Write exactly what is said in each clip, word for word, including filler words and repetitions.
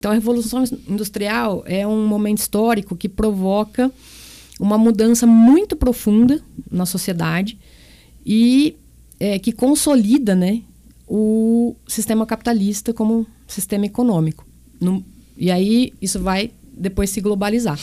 Então, a Revolução Industrial é um momento histórico que provoca uma mudança muito profunda na sociedade e é, que consolida, né, o sistema capitalista como sistema econômico. No, e aí, isso vai depois se globalizar.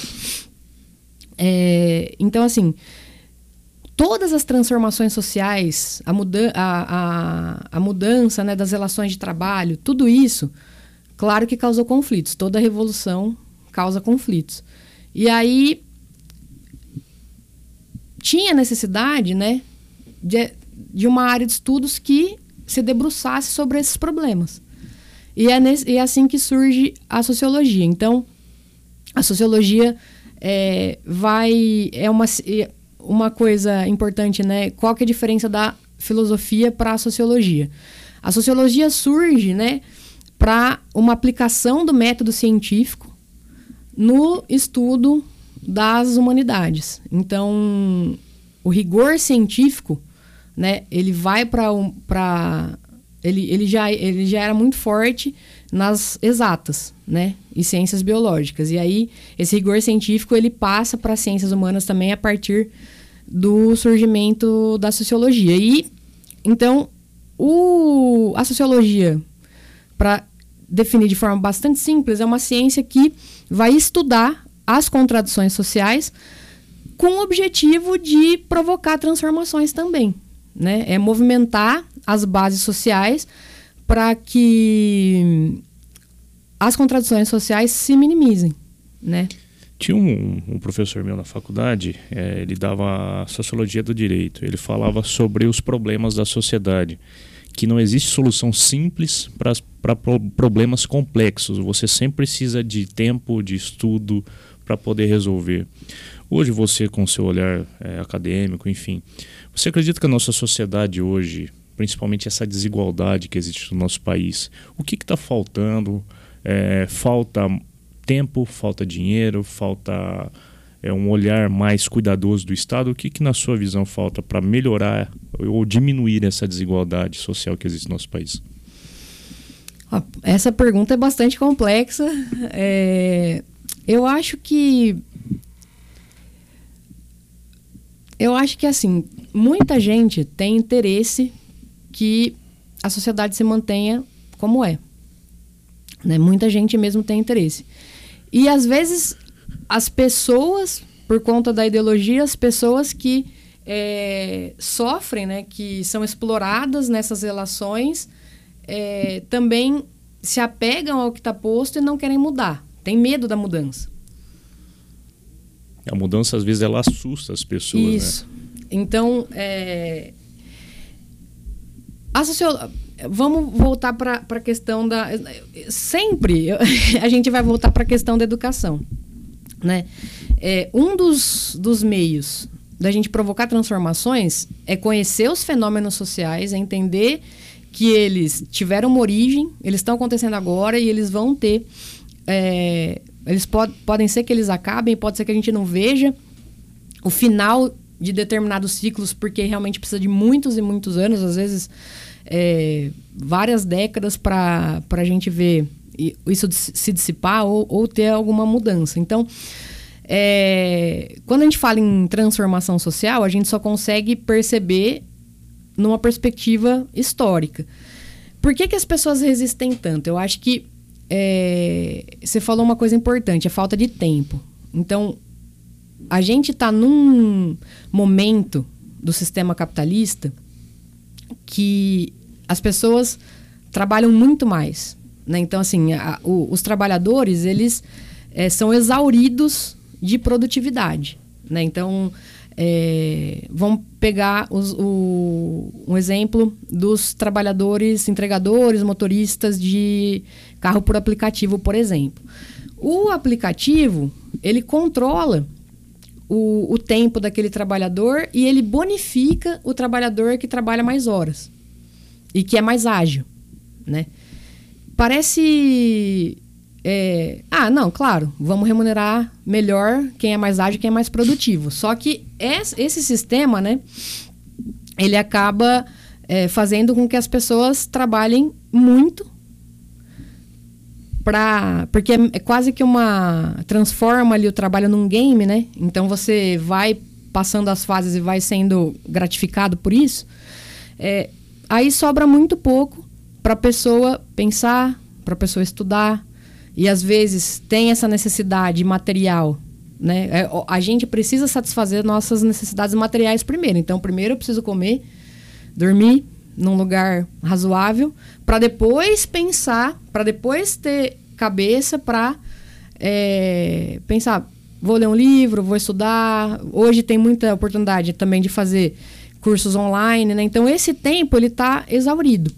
É, então, assim, todas as transformações sociais, a, muda a, a, a mudança, né, das relações de trabalho, tudo isso, claro que causou conflitos. Toda revolução causa conflitos. E aí, tinha necessidade, né, de, de uma área de estudos que se debruçasse sobre esses problemas. E é, nesse, é assim que surge a sociologia. Então, a sociologia é, vai... É uma, uma coisa importante, né? Qual que é a diferença da filosofia para a sociologia? A sociologia surge, né, para uma aplicação do método científico no estudo das humanidades. Então, o rigor científico, né, ele vai para... Um, ele, ele, já, ele já era muito forte nas exatas, né, e ciências biológicas. E aí, esse rigor científico, ele passa para as ciências humanas também a partir do surgimento da sociologia. E, então, o, a sociologia, para definir de forma bastante simples, é uma ciência que vai estudar as contradições sociais com o objetivo de provocar transformações também, né? É movimentar as bases sociais para que as contradições sociais se minimizem, né? Tinha um, um professor meu na faculdade, é, ele dava a sociologia do direito. Ele falava sobre os problemas da sociedade, que não existe solução simples para problemas complexos. Você sempre precisa de tempo, de estudo para poder resolver. Hoje você, com seu olhar é, acadêmico, enfim, você acredita que a nossa sociedade hoje, principalmente essa desigualdade que existe no nosso país, o que está faltando? É, falta tempo, falta dinheiro, falta é, um olhar mais cuidadoso do Estado? O que, que na sua visão falta para melhorar ou diminuir essa desigualdade social que existe no nosso país? Essa pergunta é bastante complexa. É, eu acho que eu acho que assim, muita gente tem interesse que a sociedade se mantenha como é, né? Muita gente mesmo tem interesse. E às vezes as pessoas, por conta da ideologia, as pessoas que é, sofrem, né, que são exploradas nessas relações, é, também se apegam ao que está posto e não querem mudar. Tem medo da mudança. A mudança, às vezes, ela assusta as pessoas. Isso. Né? Então, é... a sociologia... Vamos voltar para a questão da... Sempre a gente vai voltar para a questão da educação, né? É, um dos, dos meios da gente provocar transformações é conhecer os fenômenos sociais, é entender que eles tiveram uma origem, eles estão acontecendo agora e eles vão ter... É, eles pod, podem ser que eles acabem, pode ser que a gente não veja o final de determinados ciclos, porque realmente precisa de muitos e muitos anos, às vezes é, várias décadas para a gente ver isso se dissipar ou, ou ter alguma mudança. Então, é, quando a gente fala em transformação social, a gente só consegue perceber numa perspectiva histórica. Por que que as pessoas resistem tanto? Eu acho que É, você falou uma coisa importante, a falta de tempo. Então, a gente está num momento do sistema capitalista que as pessoas trabalham muito mais, né? Então, assim, a, o, os trabalhadores, eles é, são exauridos de produtividade, né? Então, é, vamos pegar os, o, um exemplo dos trabalhadores, entregadores, motoristas de carro por aplicativo, por exemplo. O aplicativo, ele controla o, o tempo daquele trabalhador e ele bonifica o trabalhador que trabalha mais horas e que é mais ágil, né? Parece... É, ah, não, claro, vamos remunerar melhor quem é mais ágil, quem é mais produtivo. Só que esse sistema, né, ele acaba é, fazendo com que as pessoas trabalhem muito pra, porque é, é quase que uma... Transforma ali o trabalho num game, né? Então você vai passando as fases e vai sendo gratificado por isso. É, aí sobra muito pouco para a pessoa pensar, para a pessoa estudar. E às vezes tem essa necessidade material, né? É, a gente precisa satisfazer nossas necessidades materiais primeiro. Então, primeiro eu preciso comer, dormir num lugar razoável, para depois pensar, para depois ter cabeça para é, pensar, vou ler um livro, vou estudar. Hoje tem muita oportunidade também de fazer cursos online, né? Então, esse tempo ele está exaurido.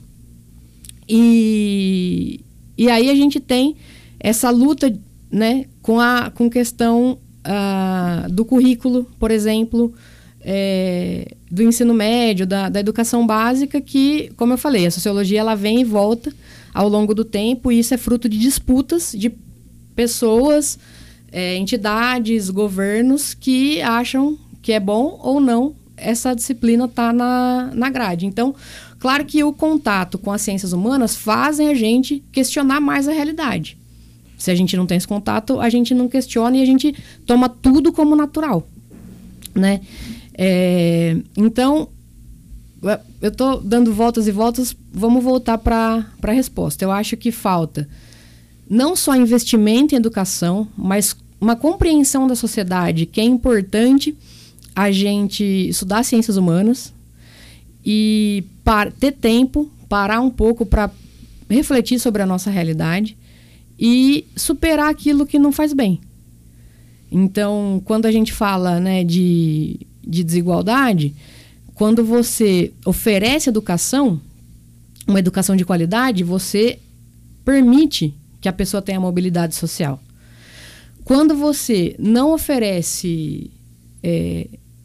E, e aí a gente tem essa luta, né, com a com questão uh, do currículo, por exemplo, é, do ensino médio, da, da educação básica, que, como eu falei, a sociologia ela vem e volta ao longo do tempo, e isso é fruto de disputas de pessoas, é, entidades, governos que acham que é bom ou não essa disciplina tá na, na grade. Então, claro que o contato com as ciências humanas fazem a gente questionar mais a realidade. Se a gente não tem esse contato, a gente não questiona e a gente toma tudo como natural, né? É, então, eu estou dando voltas e voltas, vamos voltar para a resposta. Eu acho que falta não só investimento em educação, mas uma compreensão da sociedade que é importante a gente estudar ciências humanas e par- ter tempo, parar um pouco para refletir sobre a nossa realidade e superar aquilo que não faz bem. Então, quando a gente fala, né, de, de desigualdade, quando você oferece educação, uma educação de qualidade, você permite que a pessoa tenha mobilidade social. Quando você não oferece... É,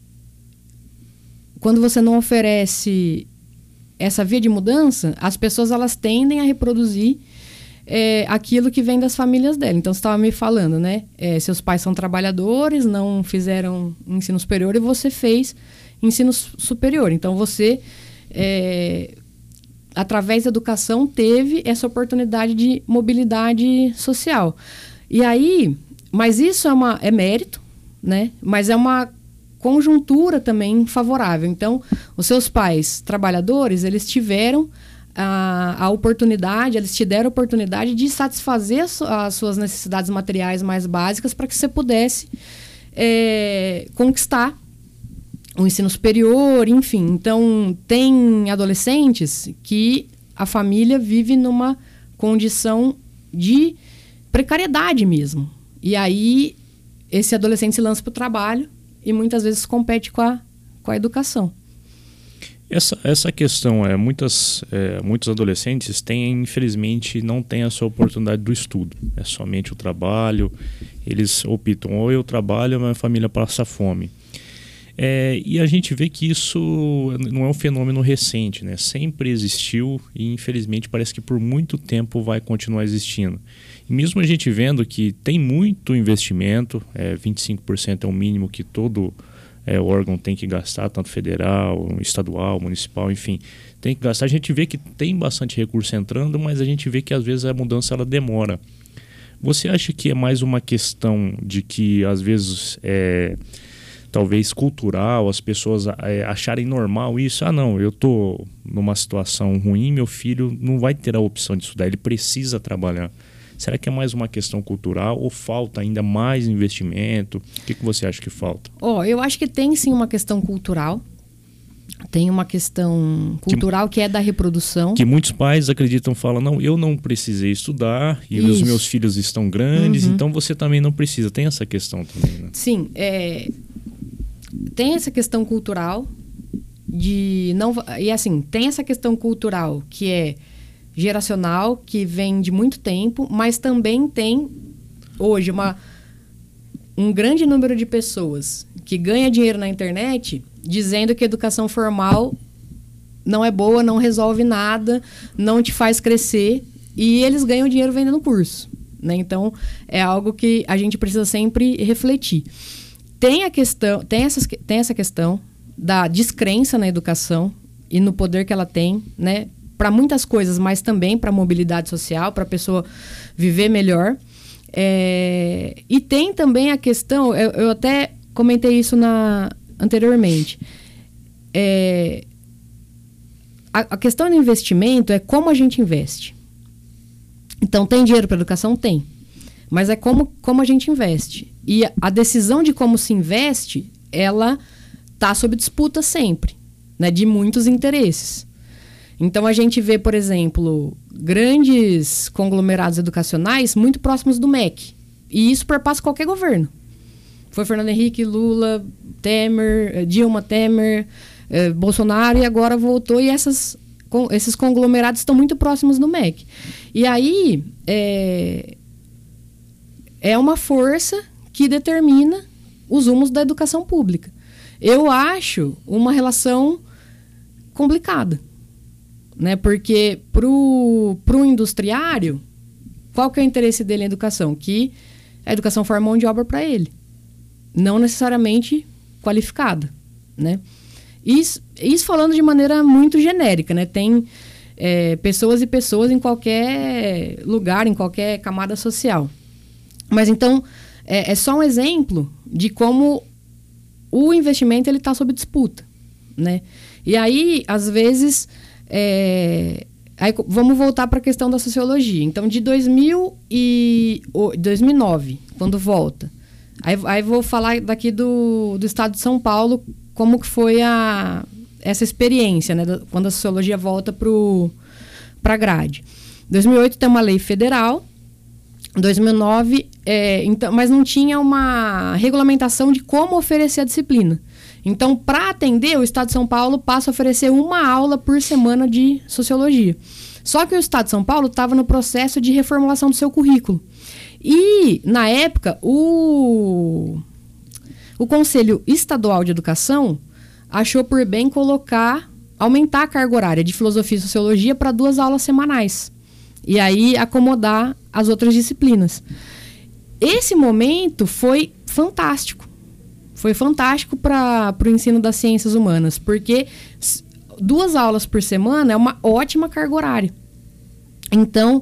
quando você não oferece essa via de mudança, as pessoas elas tendem a reproduzir é, aquilo que vem das famílias dela. Então, você estava me falando, né? É, seus pais são trabalhadores, não fizeram ensino superior e você fez ensino superior. Então, você, é, através da educação, teve essa oportunidade de mobilidade social. E aí, mas isso é, uma, é mérito, né? Mas é uma conjuntura também favorável. Então, os seus pais trabalhadores, eles tiveram a, a oportunidade, eles te deram a oportunidade de satisfazer as, as suas necessidades materiais mais básicas para que você pudesse é, conquistar o ensino superior, enfim. Então, tem adolescentes que a família vive numa condição de precariedade mesmo. E aí, esse adolescente se lança para o trabalho e muitas vezes compete com a, com a educação. Essa, essa questão, é, muitas, é, muitos adolescentes têm, infelizmente, não têm essa oportunidade do estudo. É somente o trabalho. Eles optam, ou eu trabalho, ou minha família passa fome. É, e a gente vê que isso não é um fenômeno recente, né? Sempre existiu e, infelizmente, parece que por muito tempo vai continuar existindo. E mesmo a gente vendo que tem muito investimento, é, vinte e cinco por cento é o mínimo que todo é, órgão tem que gastar, tanto federal, estadual, municipal, enfim, tem que gastar. A gente vê que tem bastante recurso entrando, mas a gente vê que às vezes a mudança ela demora. Você acha que é mais uma questão de que às vezes é talvez cultural, as pessoas é, acharem normal isso? Ah, não, eu estou numa situação ruim, meu filho não vai ter a opção de estudar, ele precisa trabalhar. Será que é mais uma questão cultural ou falta ainda mais investimento? O que, que você acha que falta? Oh, eu acho que tem sim uma questão cultural. Tem uma questão cultural que, que é da reprodução. Que muitos pais acreditam, falam, não, eu não precisei estudar e Isso. os meus filhos estão grandes, uhum. então você também não precisa. Tem essa questão também, né? Sim, é, tem essa questão cultural de não... E assim, tem essa questão cultural que é geracional, que vem de muito tempo, mas também tem hoje uma, um grande número de pessoas que ganha dinheiro na internet dizendo que a educação formal não é boa, não resolve nada, não te faz crescer, e eles ganham dinheiro vendendo curso, né? Então, é algo que a gente precisa sempre refletir. Tem, a questão, tem, essas, tem essa questão da descrença na educação e no poder que ela tem, né? para muitas coisas, mas também para a mobilidade social, para a pessoa viver melhor. É, e tem também a questão, eu, eu até comentei isso na, anteriormente, é, a, a questão do investimento é como a gente investe. Então, tem dinheiro para educação? Tem. Mas é como, como a gente investe. E a, a decisão de como se investe, ela está sob disputa sempre, né, de muitos interesses. Então, a gente vê, por exemplo, grandes conglomerados educacionais muito próximos do M E C. E isso perpassa qualquer governo. Foi Fernando Henrique, Lula, Temer, Dilma, Temer, eh, Bolsonaro, e agora voltou. E essas, com, esses conglomerados estão muito próximos do M E C. E aí, é, é uma força que determina os rumos da educação pública. Eu acho uma relação complicada. Né? Porque para o industriário, qual que é o interesse dele em educação? Que a educação for mão de obra para ele, não necessariamente qualificada. Né? Isso, isso falando de maneira muito genérica. Né? Tem é, pessoas e pessoas em qualquer lugar, em qualquer camada social. Mas então, é, é só um exemplo de como o investimento está sob disputa. Né? E aí, às vezes... É, aí vamos voltar para a questão da sociologia. Então, de dois mil e nove, quando volta, aí, aí vou falar daqui do, do estado de São Paulo, como que foi a, essa experiência, né, quando a sociologia volta para a grade. Em dois mil e oito tem uma lei federal, em dois mil e nove, é, então, mas não tinha uma regulamentação de como oferecer a disciplina. Então, para atender, o Estado de São Paulo passa a oferecer uma aula por semana de sociologia. Só que o Estado de São Paulo estava no processo de reformulação do seu currículo. E, na época, o, o Conselho Estadual de Educação achou por bem colocar, aumentar a carga horária de filosofia e sociologia para duas aulas semanais. E aí acomodar as outras disciplinas. Esse momento foi fantástico. Foi fantástico para o ensino das ciências humanas, porque duas aulas por semana é uma ótima carga horária. Então,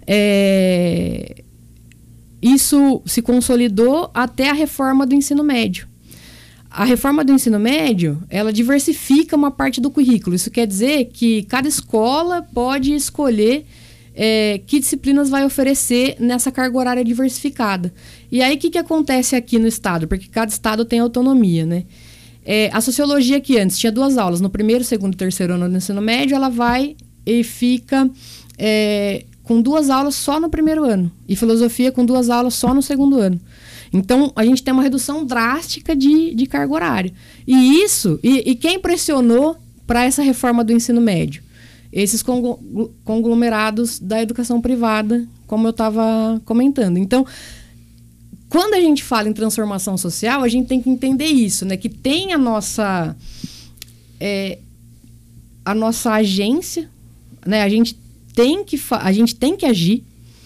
é, isso se consolidou até a reforma do ensino médio. A reforma do ensino médio, ela diversifica uma parte do currículo. Isso quer dizer que cada escola pode escolher É, que disciplinas vai oferecer nessa carga horária diversificada. E aí, o que, que acontece aqui no estado? Porque cada estado tem autonomia, né? É, a sociologia, que antes tinha duas aulas, no primeiro, segundo e terceiro ano do ensino médio, ela vai e fica é, com duas aulas só no primeiro ano. E filosofia com duas aulas só no segundo ano. Então, a gente tem uma redução drástica de, de carga horária. E isso, e, e quem pressionou para essa reforma do ensino médio? Esses conglomerados da educação privada, como eu estava comentando. Então, quando a gente fala em transformação social, a gente tem que entender isso, né? Que tem a nossa, é, a nossa agência, né? A gente tem que, a gente tem que agir,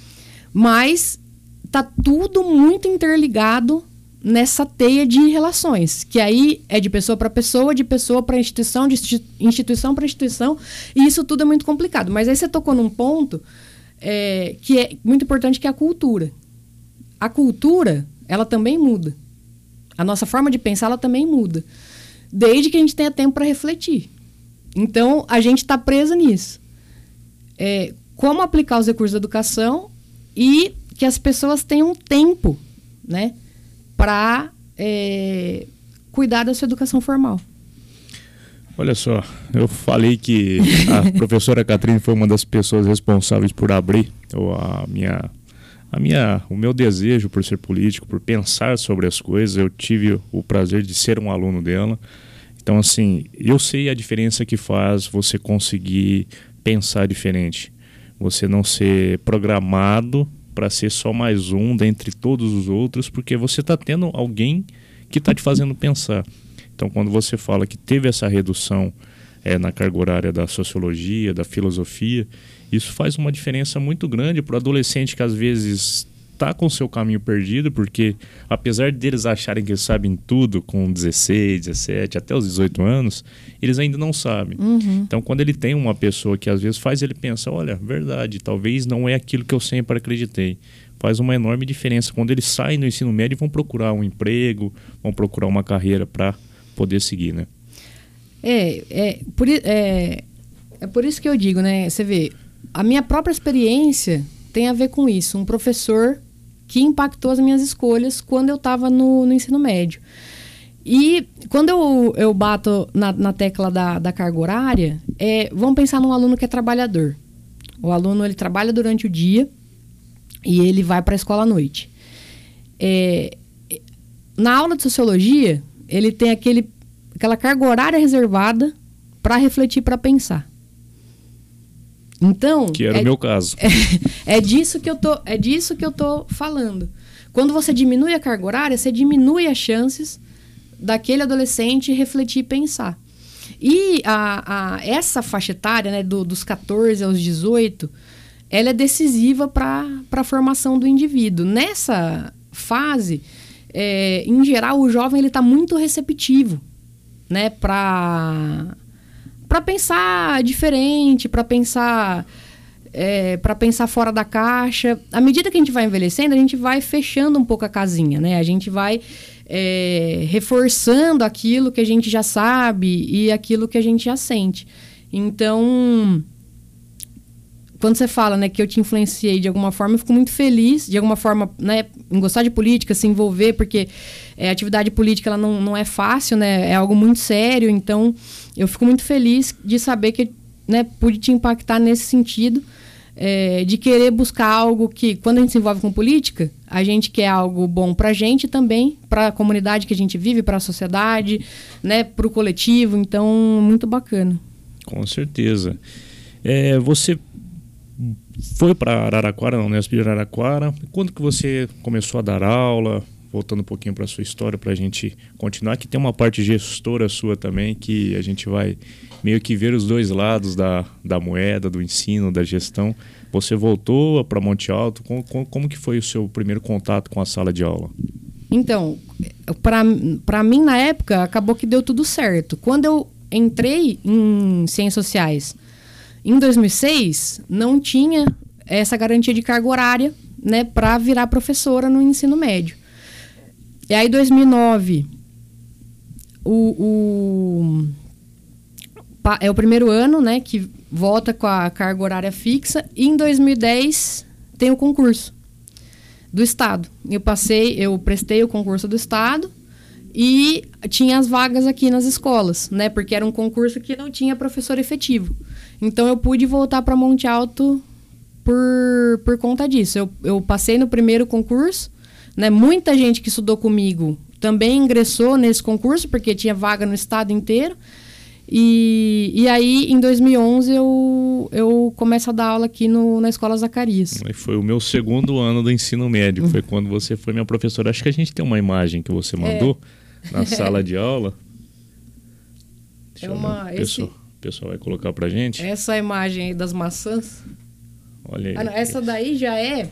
mas tá tudo muito interligado nessa teia de relações, que aí é de pessoa para pessoa, de pessoa para instituição, de instituição para instituição, e isso tudo é muito complicado. Mas aí você tocou num ponto é, que é muito importante, que é a cultura. A cultura, ela também muda. A nossa forma de pensar, ela também muda. Desde que a gente tenha tempo para refletir. Então, a gente está preso nisso. É, como aplicar os recursos da educação e que as pessoas tenham tempo, né, para é, cuidar da sua educação formal. Olha só, eu falei que a professora Catrine foi uma das pessoas responsáveis por abrir a minha, a minha, o meu desejo por ser político, por pensar sobre as coisas. Eu tive o prazer de ser um aluno dela. Então, assim, eu sei a diferença que faz você conseguir pensar diferente. Você não ser programado para ser só mais um dentre todos os outros, porque você está tendo alguém que está te fazendo pensar. Então, quando você fala que teve essa redução é, na carga horária da sociologia, da filosofia, isso faz uma diferença muito grande para o adolescente que às vezes tá com o seu caminho perdido, porque apesar deles acharem que eles sabem tudo com dezesseis, dezessete, até os dezoito anos, eles ainda não sabem. Uhum. Então, quando ele tem uma pessoa que às vezes faz ele pensar, olha, verdade, talvez não é aquilo que eu sempre acreditei. Faz uma enorme diferença. Quando eles saem do ensino médio, vão procurar um emprego, vão procurar uma carreira para poder seguir, né? É, é, por, é, é por isso que eu digo, né? Você vê, a minha própria experiência tem a ver com isso. Um professor que impactou as minhas escolhas quando eu estava no, no ensino médio. E quando eu, eu bato na, na tecla da, da carga horária, é, vamos pensar num aluno que é trabalhador. O aluno, ele trabalha durante o dia e ele vai para a escola à noite. É, na aula de sociologia, ele tem aquele, aquela carga horária reservada para refletir, para pensar. Então, que era é, o meu caso. É, é, disso que eu tô, é disso que eu tô falando. Quando você diminui a carga horária, você diminui as chances daquele adolescente refletir e pensar. E a, a, essa faixa etária, né, do, dos catorze aos dezoito, ela é decisiva para a formação do indivíduo. Nessa fase, é, em geral, o jovem está muito receptivo, né, para para pensar diferente, para pensar, é, para pensar fora da caixa. À medida que a gente vai envelhecendo, a gente vai fechando um pouco a casinha, né? A gente vai é, reforçando aquilo que a gente já sabe e aquilo que a gente já sente. Então, quando você fala, né, que eu te influenciei de alguma forma, eu fico muito feliz, de alguma forma, né, em gostar de política, se envolver, porque é, a atividade política ela não, não é fácil, né, é algo muito sério. Então, eu fico muito feliz de saber que, né, pude te impactar nesse sentido, é, de querer buscar algo que, quando a gente se envolve com política, a gente quer algo bom para a gente e também para a comunidade que a gente vive, para a sociedade, né, para o coletivo. Então, muito bacana. Com certeza. É, você foi para Araraquara, na Unesp de Araraquara. Quando que você começou a dar aula? Voltando um pouquinho para a sua história, para a gente continuar, que tem uma parte gestora sua também, que a gente vai meio que ver os dois lados da, da moeda, do ensino, da gestão. Você voltou para Monte Alto, como, como que foi o seu primeiro contato com a sala de aula? Então, para mim, na época, acabou que deu tudo certo. Quando eu entrei em Ciências Sociais, em dois mil e seis, não tinha essa garantia de carga horária, né, para virar professora no ensino médio. E aí, em dois mil e nove, o, o, é o primeiro ano, né, que volta com a carga horária fixa. E em dois mil e dez, tem o concurso do Estado. Eu passei, eu prestei o concurso do Estado e tinha as vagas aqui nas escolas, né, porque era um concurso que não tinha professor efetivo. Então, eu pude voltar para Monte Alto por, por conta disso. Eu, eu passei no primeiro concurso, né? Muita gente que estudou comigo também ingressou nesse concurso, porque tinha vaga no estado inteiro. E, e aí, em dois mil e onze, eu, eu começo a dar aula aqui no, na Escola Zacarias. Foi o meu segundo ano do ensino médio. Uhum. Foi quando você foi minha professora. Acho que a gente tem uma imagem que você mandou é. na sala de aula. Deixa é uma, eu ver. Pessoal, esse... O pessoal vai colocar pra gente. Essa imagem aí das maçãs. Olha aí. Ah, não, essa daí já é,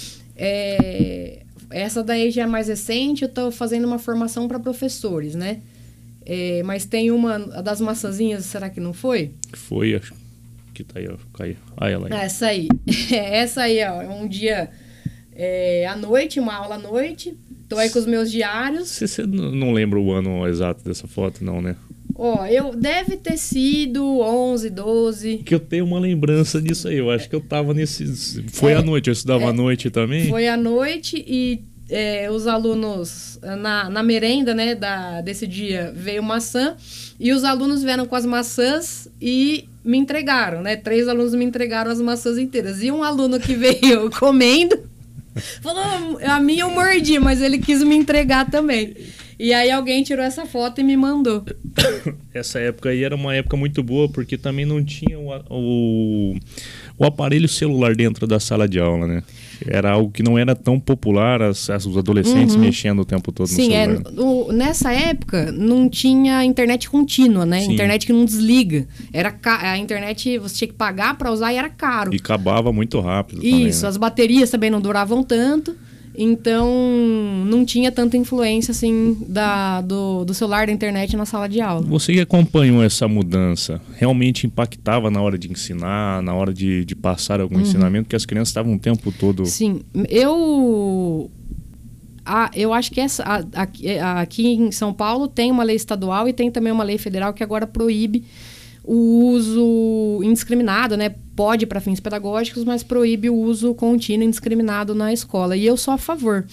é... Essa daí já é mais recente. Eu estou fazendo uma formação para professores, né? É, mas tem uma a das maçãzinhas, será que não foi? Foi, acho que tá aí, ó. Caiu. Ah, ela aí. Ah, essa aí. Essa aí, ó. É um dia é, à noite, uma aula à noite. Estou aí com os meus diários. Você, você não lembra o ano exato dessa foto, não, né? Ó, eu deve ter sido onze, doze. Que eu tenho uma lembrança disso aí. Eu acho que eu tava nesse... Foi é, à noite, eu estudava é, à noite também? Foi à noite e é, os alunos, na, na merenda, né, da, desse dia, veio maçã. E os alunos vieram com as maçãs e me entregaram, né? Três alunos me entregaram as maçãs inteiras. E um aluno que veio comendo falou, a minha eu mordi, mas ele quis me entregar também. E aí alguém tirou essa foto e me mandou. Essa época aí era uma época muito boa, porque também não tinha o, o, o aparelho celular dentro da sala de aula, né? Era algo que não era tão popular, as, as, os adolescentes uhum. mexendo o tempo todo Sim, no celular. É, o, nessa época não tinha internet contínua, né? Sim. Internet que não desliga. Era a internet você tinha que pagar para usar e era caro. E acabava muito rápido. Isso, também, né? As baterias também não duravam tanto. Então, não tinha tanta influência assim da, do, do celular, da internet na sala de aula. Você que acompanhou essa mudança, realmente impactava na hora de ensinar, na hora de, de passar algum uhum. ensinamento, porque as crianças estavam o tempo todo... Sim, eu... Ah, eu acho que essa, a, a, aqui em São Paulo tem uma lei estadual e tem também uma lei federal que agora proíbe o uso indiscriminado, né? Pode para fins pedagógicos, mas proíbe o uso contínuo indiscriminado na escola. E eu sou a favor.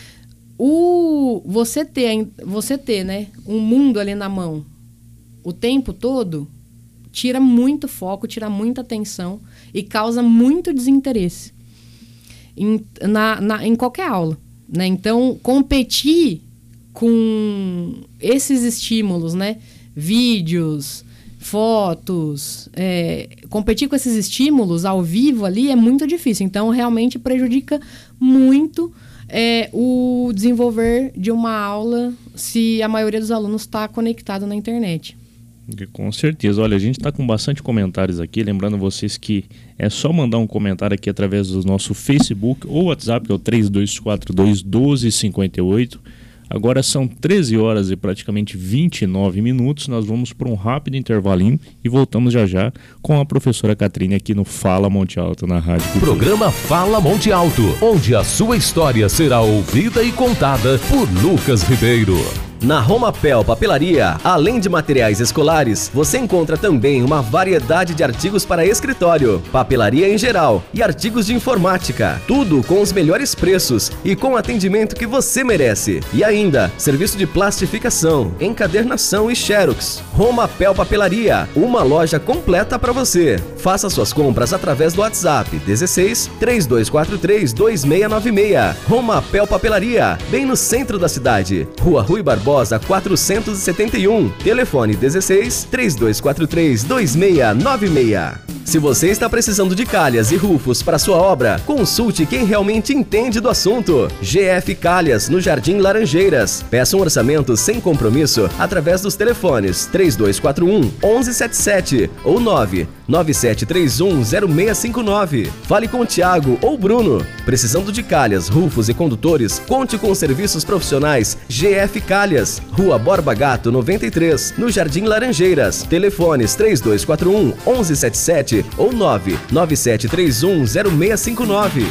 O, você ter, você ter, né, um mundo ali na mão o tempo todo tira muito foco, tira muita atenção e causa muito desinteresse em, na, na, em qualquer aula. Né? Então, competir com esses estímulos, né? Vídeos, fotos, é, competir com esses estímulos ao vivo ali é muito difícil. Então, realmente prejudica muito é, o desenvolver de uma aula se a maioria dos alunos está conectado na internet. Com certeza. Olha, a gente está com bastante comentários aqui. Lembrando vocês que é só mandar um comentário aqui através do nosso Facebook ou WhatsApp, que é o três dois quatro dois, um dois cinco oito. Agora são treze horas e praticamente vinte e nove minutos. Nós vamos para um rápido intervalinho e voltamos já já com a professora Catrine aqui no Fala Monte Alto, na Rádio Cultura. Programa Fala Monte Alto, onde a sua história será ouvida e contada por Lucas Ribeiro. Na Romapel Papelaria, além de materiais escolares, você encontra também uma variedade de artigos para escritório, papelaria em geral e artigos de informática. Tudo com os melhores preços e com o atendimento que você merece. E ainda, serviço de plastificação, encadernação e xerox. Romapel Papelaria, uma loja completa para você. Faça suas compras através do WhatsApp dezesseis, três dois quatro três, dois seis nove seis. Romapel Papelaria, bem no centro da cidade. Rua Rui Barbosa quatrocentos e setenta e um, telefone dezesseis, três dois quatro três, dois seis nove seis. Se você está precisando de calhas e rufos para sua obra, consulte quem realmente entende do assunto. G F Calhas, no Jardim Laranjeiras. Peça um orçamento sem compromisso através dos telefones três dois quatro um, um um sete sete ou nove nove sete três um, zero seis cinco nove. Fale com o Thiago ou Bruno. Precisando de calhas, rufos e condutores, conte com os serviços profissionais G F Calhas, Rua Borba Gato noventa e três, no Jardim Laranjeiras. Telefones três dois quatro um, um um sete sete ou nove nove sete três um, zero seis cinco nove.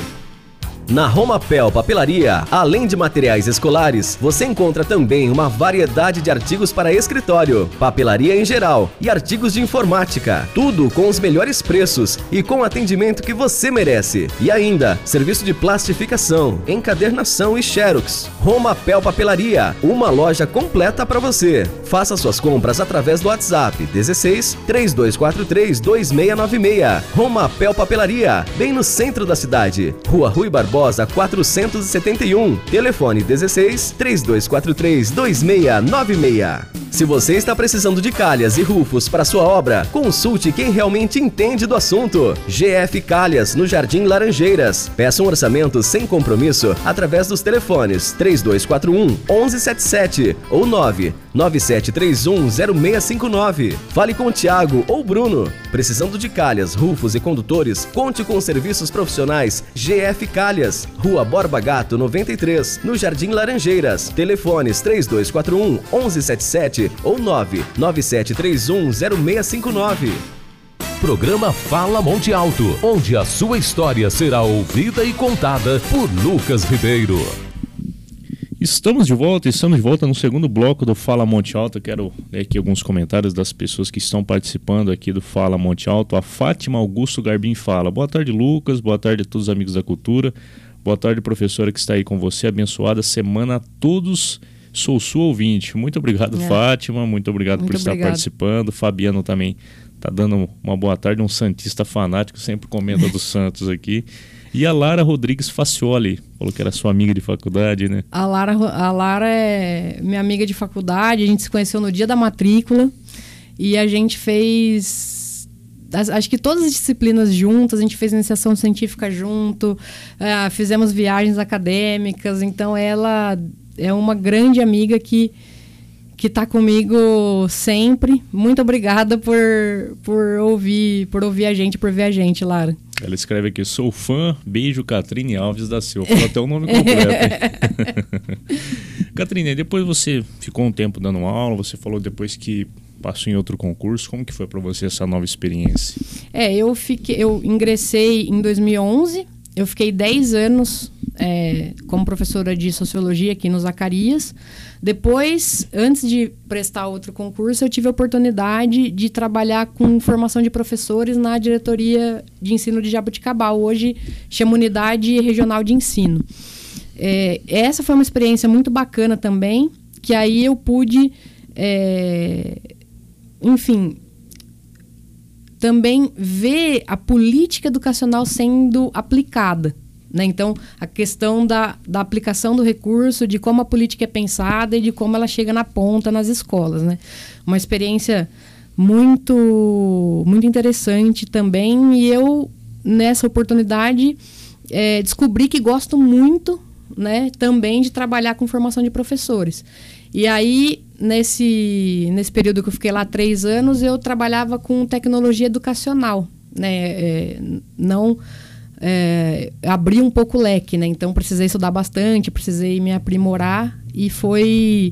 Na Romapel Papelaria, além de materiais escolares, você encontra também uma variedade de artigos para escritório, papelaria em geral e artigos de informática. Tudo com os melhores preços e com o atendimento que você merece. E ainda, serviço de plastificação, encadernação e xerox. Romapel Papelaria, uma loja completa para você. Faça suas compras através do WhatsApp dezesseis, três dois quatro três, dois seis nove seis. Romapel Papelaria, bem no centro da cidade. Rua Rui Barbosa quatrocentos e setenta e um, telefone dezesseis, três dois quatro três, dois seis nove seis. Se você está precisando de calhas e rufos para sua obra, consulte quem realmente entende do assunto. G F Calhas, no Jardim Laranjeiras. Peça um orçamento sem compromisso através dos telefones três dois quatro um, um um sete sete ou nove nove sete três um, zero seis cinco nove. Fale com o Thiago ou Bruno. Precisando de calhas, rufos e condutores, conte com os serviços profissionais G F Calhas, Rua Borba Gato noventa e três, no Jardim Laranjeiras. Telefones três dois quatro um, um um sete sete ou nove nove sete três um, zero seis cinco nove. Programa Fala Monte Alto, onde a sua história será ouvida e contada por Lucas Ribeiro. Estamos de volta, estamos de volta no segundo bloco do Fala Monte Alto. Eu quero ler aqui alguns comentários das pessoas que estão participando aqui do Fala Monte Alto. A Fátima Augusto Garbim fala: boa tarde, Lucas, boa tarde a todos os amigos da cultura, boa tarde, professora que está aí com você, abençoada semana a todos, sou sua ouvinte. Muito obrigado, é. Fátima, muito obrigado muito por estar obrigado. participando. Fabiano também está dando uma boa tarde, um santista fanático, sempre comenta do Santos aqui. E a Lara Rodrigues Facioli, falou que era sua amiga de faculdade, né? A Lara, a Lara é minha amiga de faculdade, a gente se conheceu no dia da matrícula e a gente fez, acho que todas as disciplinas juntas, a gente fez iniciação científica junto, uh, fizemos viagens acadêmicas, então ela é uma grande amiga que que está comigo sempre. Muito obrigada por, por, ouvir, por ouvir a gente, por ver a gente, Lara. Ela escreve aqui, sou fã, beijo Catrine Alves da Silva. Falou até o nome completo. Catrine, depois você ficou um tempo dando aula, você falou depois que passou em outro concurso. Como que foi para você essa nova experiência? É, eu, fiquei, eu ingressei em dois mil e onze, eu fiquei dez anos é, como professora de Sociologia aqui no Zacarias. Depois, antes de prestar outro concurso, eu tive a oportunidade de trabalhar com formação de professores na diretoria de ensino de Jaboticabal, hoje chama Unidade Regional de Ensino. É, essa foi uma experiência muito bacana também, que aí eu pude, é, enfim, também ver a política educacional sendo aplicada. Né? Então, a questão da, da aplicação do recurso, de como a política é pensada e de como ela chega na ponta nas escolas. Né? Uma experiência muito, muito interessante também. E eu, nessa oportunidade, é, descobri que gosto muito, né, também de trabalhar com formação de professores. E aí, nesse, nesse período que eu fiquei lá três anos, eu trabalhava com tecnologia educacional. Né? É, não... É, abri um pouco o leque, né? Então precisei estudar bastante, precisei me aprimorar e foi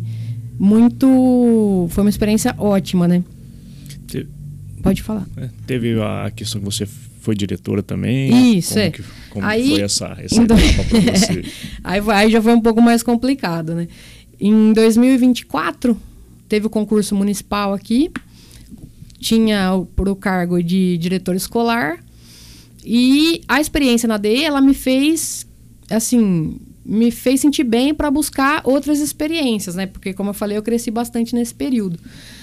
muito, foi uma experiência ótima, né? Te... Pode falar. É, teve a questão que você foi diretora também. Isso, como é. Que, como aí, foi essa, essa então, etapa para você? aí, aí já foi um pouco mais complicado, né? Em dois mil e vinte e quatro teve o concurso municipal aqui, tinha para o cargo de diretor escolar. E a experiência na D E, ela me fez, assim, me fez sentir bem para buscar outras experiências, né? Porque, como eu falei, eu cresci bastante nesse período.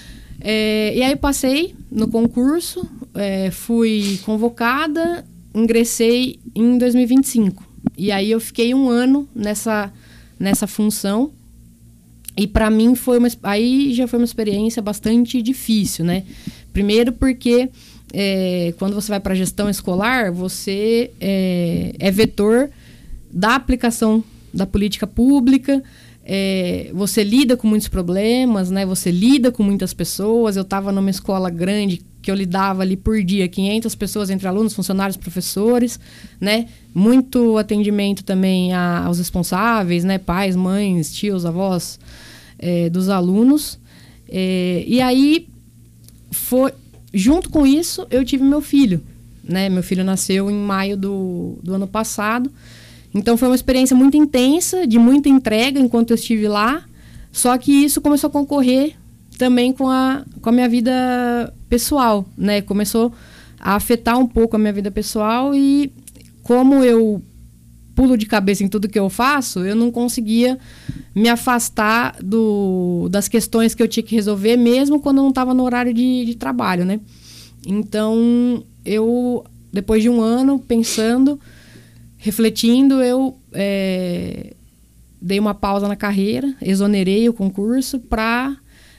É, e aí passei no concurso, é, fui convocada, ingressei em dois mil e vinte e cinco. E aí eu fiquei um ano nessa, nessa função. E para mim foi uma, aí já foi uma experiência bastante difícil, né? Primeiro porque... É, quando você vai para a gestão escolar, você é, é vetor da aplicação da política pública, é, você lida com muitos problemas, né? Você lida com muitas pessoas. Eu estava numa escola grande que eu lidava ali por dia, quinhentas pessoas entre alunos, funcionários, professores, né? Muito atendimento também a, aos responsáveis, né? Pais, mães, tios, avós é, dos alunos. É, e aí foi... Junto com isso, eu tive meu filho, né? Meu filho nasceu em maio do, do ano passado. Então, foi uma experiência muito intensa, de muita entrega enquanto eu estive lá. Só que isso começou a concorrer também com a, com a minha vida pessoal, né? Começou a afetar um pouco a minha vida pessoal e como eu pulo de cabeça em tudo que eu faço, eu não conseguia me afastar do, das questões que eu tinha que resolver, mesmo quando eu não estava no horário de, de trabalho, né? Então, eu, depois de um ano pensando, refletindo, eu é, dei uma pausa na carreira, exonerei o concurso para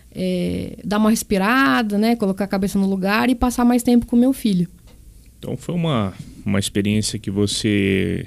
é, dar uma respirada, né? Colocar a cabeça no lugar e passar mais tempo com meu filho. Então, foi uma, uma experiência que você...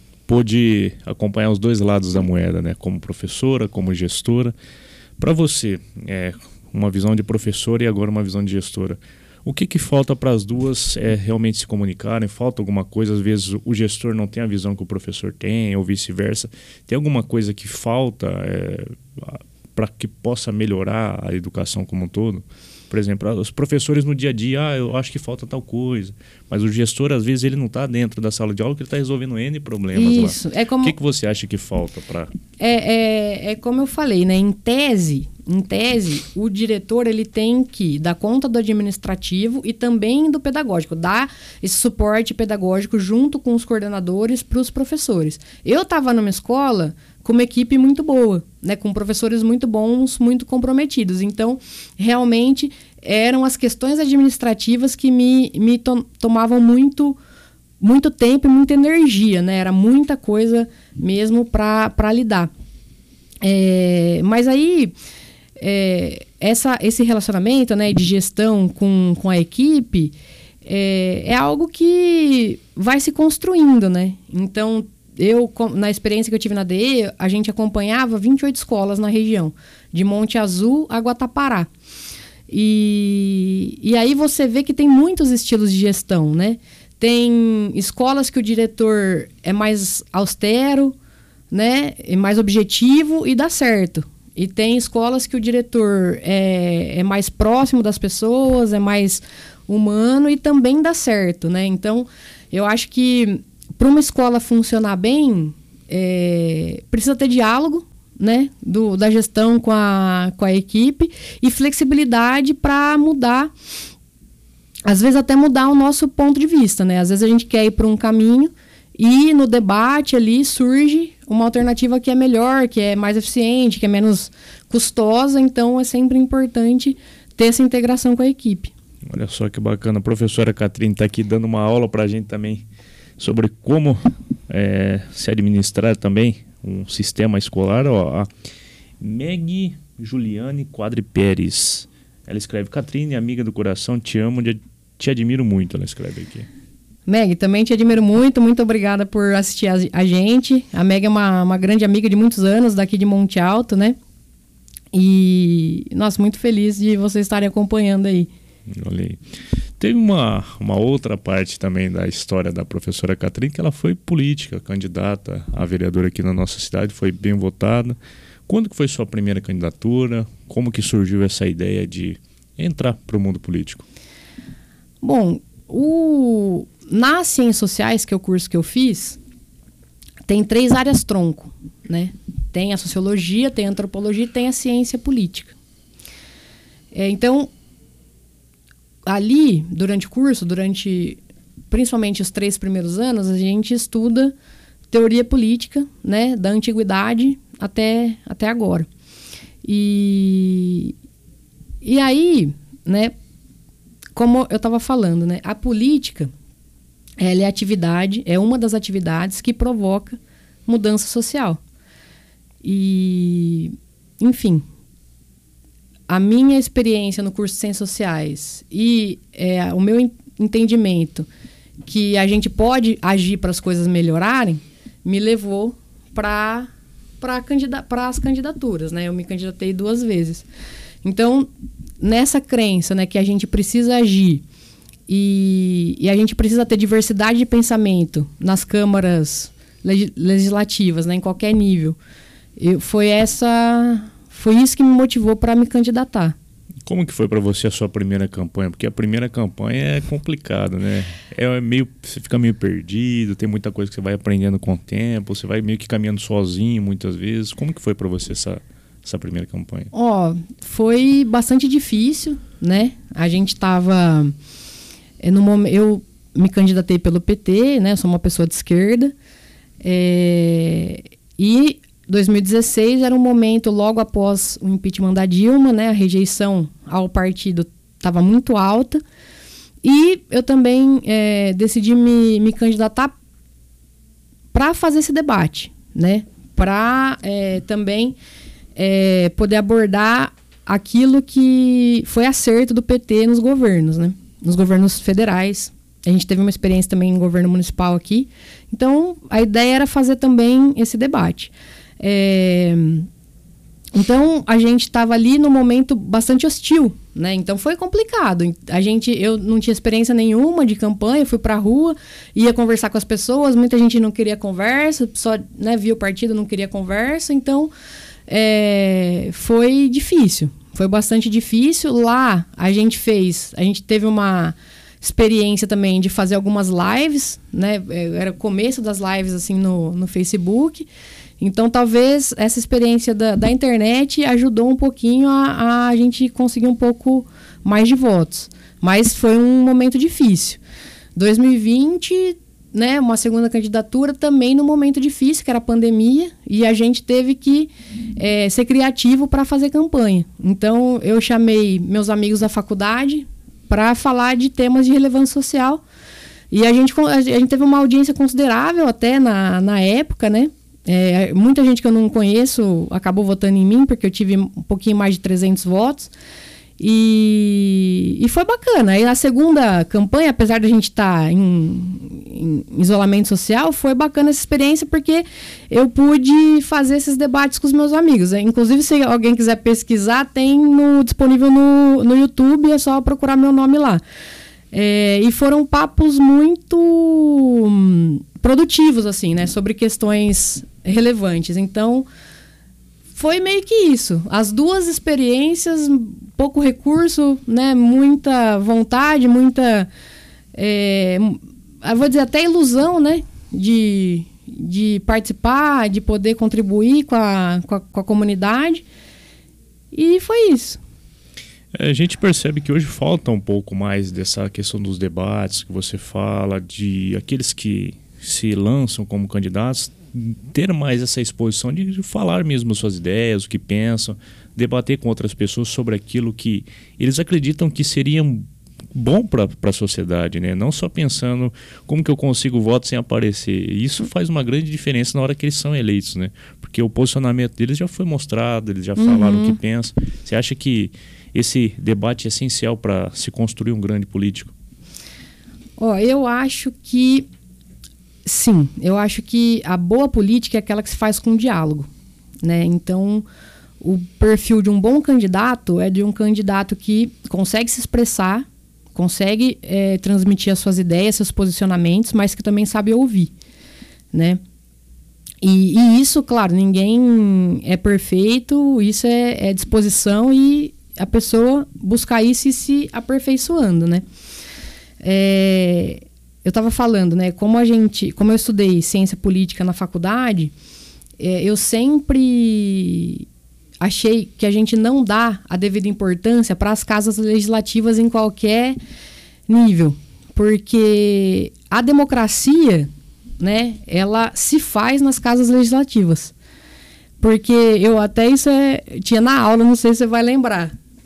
pôde acompanhar os dois lados da moeda, né? Como professora, como gestora. Para você, é, uma visão de professora e agora uma visão de gestora. O que, que falta para as duas é, realmente se comunicarem? Falta alguma coisa? Às vezes o gestor não tem a visão que o professor tem, ou vice-versa. Tem alguma coisa que falta é, para que possa melhorar a educação como um todo? Por exemplo, os professores no dia a dia, ah, eu acho que falta tal coisa. Mas o gestor, às vezes, ele não está dentro da sala de aula, porque ele está resolvendo N problemas Isso, lá. É como... O que, que você acha que falta para... É, é, é como eu falei, né? Em tese, em tese, o diretor ele tem que dar conta do administrativo e também do pedagógico, dar esse suporte pedagógico junto com os coordenadores para os professores. Eu estava numa escola com uma equipe muito boa, né, com professores muito bons, muito comprometidos. Então, realmente, eram as questões administrativas que me, me to- tomavam muito, muito tempo e muita energia, né? Era muita coisa mesmo para lidar. É, mas aí, é, essa, esse relacionamento, né, de gestão com, com a equipe é, é algo que vai se construindo, né? Então, eu, na experiência que eu tive na D E, a gente acompanhava vinte e oito escolas na região, de Monte Azul a Guatapará. E, e aí você vê que tem muitos estilos de gestão, né? tem escolas que o diretor é mais austero, né, é mais objetivo e dá certo. E tem escolas que o diretor é, é mais próximo das pessoas, é mais humano e também dá certo, né? Então, eu acho que para uma escola funcionar bem, é, precisa ter diálogo, né, do, da gestão com a, com a equipe e flexibilidade para mudar, às vezes até mudar o nosso ponto de vista, né? Às vezes a gente quer ir por um caminho e no debate ali surge uma alternativa que é melhor, que é mais eficiente, que é menos custosa, então é sempre importante ter essa integração com a equipe. Olha só que bacana, a professora Catrine está aqui dando uma aula para a gente também sobre como é, se administrar também um sistema escolar. Ó, a Meg Juliane Quadri Pérez, ela escreve: Catrine, amiga do coração, te amo, te admiro muito, ela escreve aqui. Meg, também te admiro muito, muito obrigada por assistir a, a gente. A Meg é uma, uma grande amiga de muitos anos, daqui de Monte Alto, né? E, nossa, muito feliz de vocês estarem acompanhando aí. Olha aí. Teve uma, uma outra parte também da história da professora Catrine, que ela foi política, candidata a vereadora aqui na nossa cidade, foi bem votada. Quando que foi sua primeira candidatura? Como que surgiu essa ideia de entrar para o mundo político? Bom, o... nas ciências sociais, que é o curso que eu fiz, tem três áreas tronco, né? Tem a sociologia, tem a antropologia e tem a ciência política. É, então, ali, durante o curso, durante principalmente os três primeiros anos, a gente estuda teoria política, né? Da antiguidade até, até agora. E, e aí, né? Como eu estava falando, né? A política, ela é atividade, é uma das atividades que provoca mudança social. E, enfim, a minha experiência no curso de Ciências Sociais e é, o meu entendimento que a gente pode agir para as coisas melhorarem me levou para candida- as candidaturas, né? Eu me candidatei duas vezes. Então, nessa crença, né, que a gente precisa agir e, e a gente precisa ter diversidade de pensamento nas câmaras leg- legislativas, né, em qualquer nível, eu, foi, essa, foi isso que me motivou para me candidatar. Como que foi para você a sua primeira campanha? Porque a primeira campanha é complicada, né? É meio, você fica meio perdido, tem muita coisa que você vai aprendendo com o tempo, você vai meio que caminhando sozinho muitas vezes. Como que foi para você essa, essa primeira campanha? Ó, foi bastante difícil, né? A gente estava... No momento, eu me candidatei pelo P T, né? Eu sou uma pessoa de esquerda. É, e dois mil e dezesseis era um momento logo após o impeachment da Dilma, né? A rejeição ao partido estava muito alta. E eu também é, decidi me, me candidatar para fazer esse debate, né? Para é, também é, poder abordar aquilo que foi acerto do P T nos governos, né? Nos governos federais. A gente teve uma experiência também em governo municipal aqui. Então, a ideia era fazer também esse debate. É... Então, a gente estava ali num momento bastante hostil, né? Então, foi complicado. A gente, eu não tinha experiência nenhuma de campanha, fui para a rua, ia conversar com as pessoas, muita gente não queria conversa, só, né, via o partido, não queria conversa. Então, é... foi difícil. Foi bastante difícil. Lá, a gente fez... A gente teve uma experiência também de fazer algumas lives, né? Era o começo das lives, assim, no, no Facebook. Então, talvez essa experiência da, da internet ajudou um pouquinho a, a gente conseguir um pouco mais de votos. Mas foi um momento difícil. dois mil e vinte, né, uma segunda candidatura também num momento difícil, que era a pandemia, e a gente teve que é, ser criativo para fazer campanha. Então, eu chamei meus amigos da faculdade para falar de temas de relevância social. E a gente, a gente teve uma audiência considerável até na, na época, né? É, muita gente que eu não conheço acabou votando em mim, porque eu tive um pouquinho mais de trezentos votos. E, e foi bacana. Aí a segunda campanha, apesar de a gente estar tá em, em isolamento social, foi bacana essa experiência, porque eu pude fazer esses debates com os meus amigos. Inclusive, se alguém quiser pesquisar, tem no, disponível no, no YouTube, é só procurar meu nome lá. É, e foram papos muito hum, produtivos, assim, né? Sobre questões relevantes. Então, foi meio que isso. As duas experiências, pouco recurso, né? Muita vontade, muita... É, eu vou dizer até ilusão, né? De, de participar, de poder contribuir com a, com a, com a comunidade. E foi isso. A gente percebe que hoje falta um pouco mais dessa questão dos debates que você fala, de aqueles que se lançam como candidatos, ter mais essa exposição de falar mesmo suas ideias, o que pensam, debater com outras pessoas sobre aquilo que eles acreditam que seria bom para a sociedade, né? Não só pensando como que eu consigo voto sem aparecer. Isso faz uma grande diferença na hora que eles são eleitos, né? Porque o posicionamento deles já foi mostrado, eles já falaram uhum. o que pensam. Você acha que esse debate é essencial para se construir um grande político? Ó, eu acho que sim. Eu acho que a boa política é aquela que se faz com diálogo, né? Então, o perfil de um bom candidato é de um candidato que consegue se expressar, consegue é, transmitir as suas ideias, seus posicionamentos, mas que também sabe ouvir, né? E, e isso, claro, ninguém é perfeito, isso é, é disposição e a pessoa buscar isso e se aperfeiçoando, né? É, eu estava falando, né? Como a gente, como eu estudei ciência política na faculdade, é, eu sempre achei que a gente não dá a devida importância para as casas legislativas em qualquer nível, porque a democracia, né? Ela se faz nas casas legislativas. Porque eu até isso é, tinha na aula, não sei se você vai lembrar.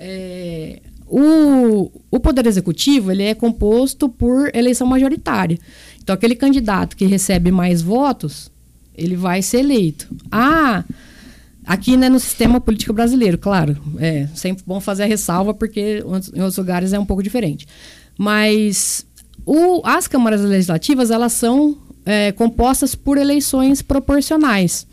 É, o, o Poder Executivo ele é composto por eleição majoritária. Então, aquele candidato que recebe mais votos, ele vai ser eleito. Ah, aqui, né, no sistema político brasileiro, claro. É sempre bom fazer a ressalva, porque em outros lugares é um pouco diferente. Mas o, as câmaras legislativas, elas são é, compostas por eleições proporcionais.